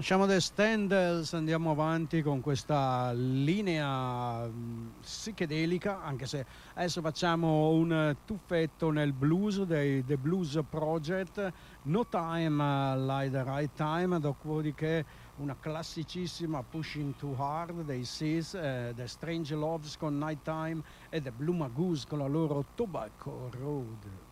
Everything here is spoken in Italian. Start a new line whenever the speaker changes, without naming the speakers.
Lasciamo The Standells, andiamo avanti con questa linea psichedelica, anche se adesso facciamo un tuffetto nel blues dei The Blues Project, No Time Like the Right Time, dopodiché una classicissima Pushing Too Hard dei Seas, The Strange Loves con Nighttime e The Blue Magoose con la loro Tobacco Road.